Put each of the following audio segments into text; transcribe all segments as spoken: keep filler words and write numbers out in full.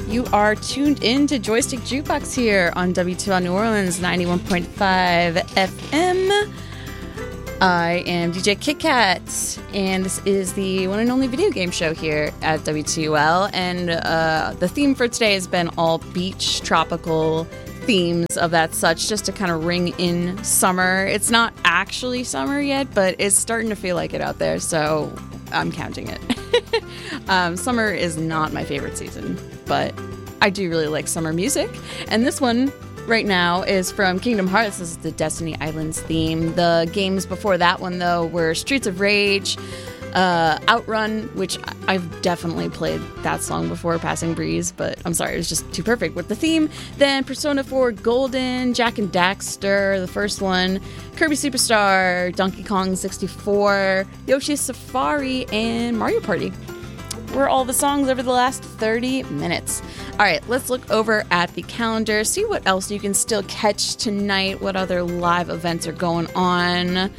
You are tuned in to Joystick Jukebox here on W two L New Orleans ninety-one point five F M. I am D J Kit Kat, and this is the one and only video game show here at W two L. And uh, the theme for today has been all beach, tropical themes of that such, just to kind of ring in summer. It's not actually summer yet, but it's starting to feel like it out there, so I'm counting it. um, summer is not my favorite season, but I do really like summer music. And this one right now is from Kingdom Hearts. This is the Destiny Islands theme. The games before that one, though, were Streets of Rage, uh, Outrun, which I've definitely played that song before, Passing Breeze, but I'm sorry, it was just too perfect with the theme. Then Persona four Golden, Jak and Daxter, the first one, Kirby Superstar, Donkey Kong sixty-four, Yoshi's Safari, and Mario Party were all the songs over the last thirty minutes. All right, let's look over at the calendar, see what else you can still catch tonight, what other live events are going on.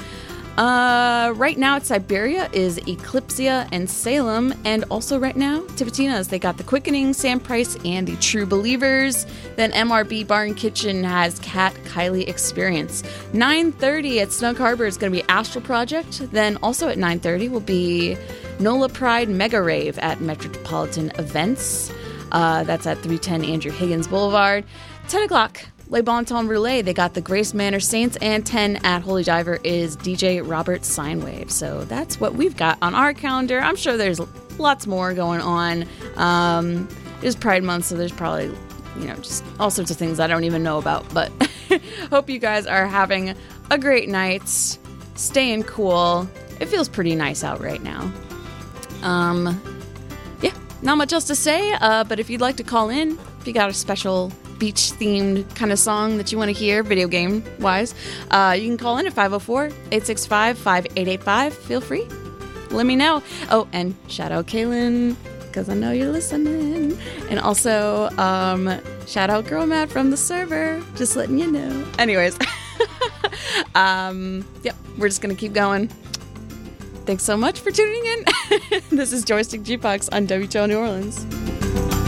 Uh, right now at Siberia is Eclipsia and Salem, and also right now, Tipitina's. They got The Quickening, Sam Price, and The True Believers. Then M R B Bar and Kitchen has Cat Kylie Experience. nine thirty at Snug Harbor is going to be Astral Project. Then also at nine thirty will be NOLA Pride Mega Rave at Metropolitan Events. Uh, that's at three ten Andrew Higgins Boulevard. ten o'clock, Le Bon Temps Relay. They got the Grace Manor Saints, and ten at Holy Diver is D J Robert Sinewave. So that's what we've got on our calendar. I'm sure there's lots more going on. Um, it's Pride Month, so there's probably, you know, just all sorts of things I don't even know about. But hope you guys are having a great night, staying cool. It feels pretty nice out right now. Um, yeah, not much else to say, uh, but if you'd like to call in, if you got a special beach-themed kind of song that you want to hear, video game-wise, uh, you can call in at five oh four, eight six five, five eight eight five. Feel free. Let me know. Oh, and shout out Kaylin, because I know you're listening. And also, um, shout out Girl Matt from the server, just letting you know. Anyways, um, yep, we're just going to keep going. Thanks so much for tuning in. This is Joystick Jukebox on W two L New Orleans.